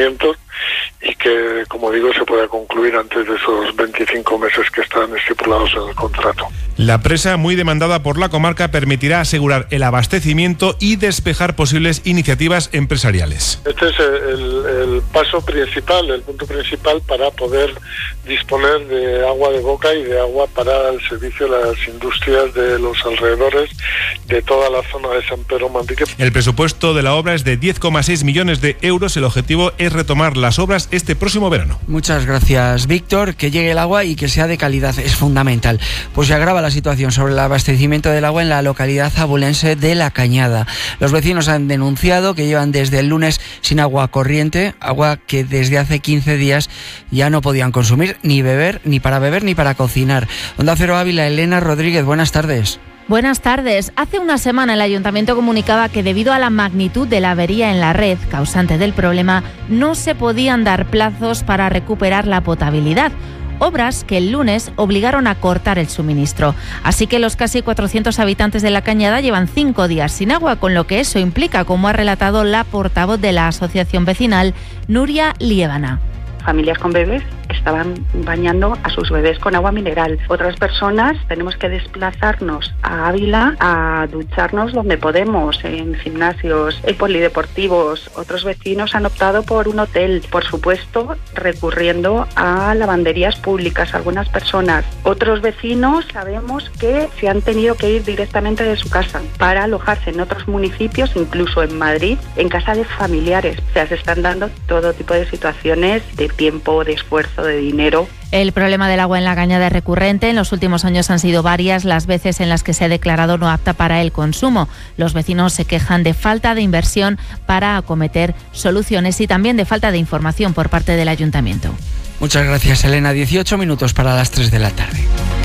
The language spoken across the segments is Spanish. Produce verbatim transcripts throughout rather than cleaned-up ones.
abastecimientos y que, como digo, se pueda concluir antes de esos veinticinco meses que están estipulados en el contrato. La presa, muy demandada por la comarca, permitirá asegurar el abastecimiento y despejar posibles iniciativas empresariales. Este es el, el paso principal, el punto principal para poder disponer de agua de boca y de agua para el servicio de las industrias de los alrededores de toda la zona de San Pedro Manrique. El presupuesto de la obra es de diez coma seis millones de euros. El objetivo es retomar las obras este próximo verano. Muchas gracias, Víctor. Que llegue el agua y que sea de calidad es fundamental. Pues se agrava la situación sobre el abastecimiento del agua en la localidad abulense de La Cañada. Los vecinos han denunciado que llevan desde el lunes sin agua corriente, agua que desde hace quince días ya no podían consumir, ni beber, ni para beber, ni para cocinar. Onda Cero Ávila, Elena Rodríguez, buenas tardes. Buenas tardes. Hace una semana el Ayuntamiento comunicaba que debido a la magnitud de la avería en la red causante del problema, no se podían dar plazos para recuperar la potabilidad. Obras que el lunes obligaron a cortar el suministro. Así que los casi cuatrocientos habitantes de La Cañada llevan cinco días sin agua, con lo que eso implica, como ha relatado la portavoz de la asociación vecinal, Nuria Liébana. Familias con bebés estaban bañando a sus bebés con agua mineral. Otras personas tenemos que desplazarnos a Ávila a ducharnos donde podemos, en gimnasios, en polideportivos. Otros vecinos han optado por un hotel, por supuesto, recurriendo a lavanderías públicas, algunas personas. Otros vecinos sabemos que se han tenido que ir directamente de su casa para alojarse en otros municipios, incluso en Madrid, en casa de familiares. O sea, se están dando todo tipo de situaciones de tiempo, de esfuerzo, de dinero. El problema del agua en La Cañada es recurrente. En los últimos años han sido varias las veces en las que se ha declarado no apta para el consumo. Los vecinos se quejan de falta de inversión para acometer soluciones y también de falta de información por parte del Ayuntamiento. Muchas gracias, Elena. dieciocho minutos para las tres de la tarde.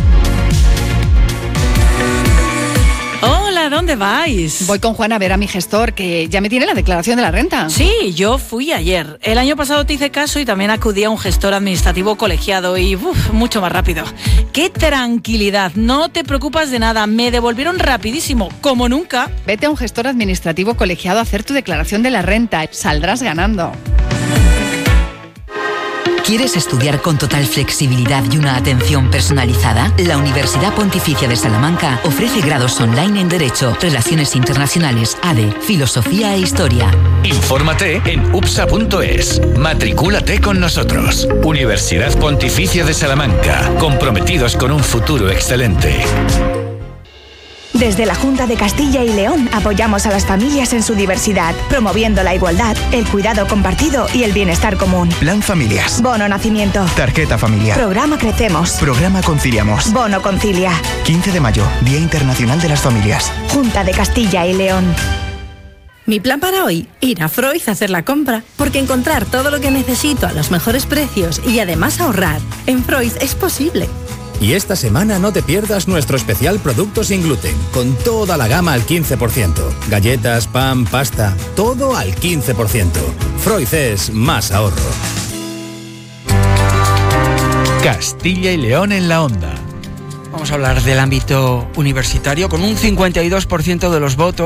Hola, ¿dónde vais? Voy con Juan a ver a mi gestor, que ya me tiene la declaración de la renta. Sí, yo fui ayer. El año pasado te hice caso y también acudí a un gestor administrativo colegiado y uf, mucho más rápido. ¡Qué tranquilidad! No te preocupas de nada. Me devolvieron rapidísimo, como nunca. Vete a un gestor administrativo colegiado a hacer tu declaración de la renta. Saldrás ganando. ¿Quieres estudiar con total flexibilidad y una atención personalizada? La Universidad Pontificia de Salamanca ofrece grados online en Derecho, Relaciones Internacionales, A D E, Filosofía e Historia. Infórmate en u p s a punto e s. Matricúlate con nosotros. Universidad Pontificia de Salamanca, comprometidos con un futuro excelente. Desde la Junta de Castilla y León apoyamos a las familias en su diversidad, promoviendo la igualdad, el cuidado compartido y el bienestar común. Plan Familias. Bono Nacimiento. Tarjeta Familiar. Programa Crecemos. Programa Conciliamos. Bono Concilia. quince de mayo, Día Internacional de las Familias. Junta de Castilla y León. Mi plan para hoy, ir a Freud a hacer la compra, porque encontrar todo lo que necesito a los mejores precios y además ahorrar, en Freud es posible. Y esta semana no te pierdas nuestro especial Producto sin gluten, con toda la gama al quince por ciento. Galletas, pan, pasta, todo al quince por ciento. Freud es más ahorro. Castilla y León en la onda. Vamos a hablar del ámbito universitario, con un cincuenta y dos por ciento de los votos.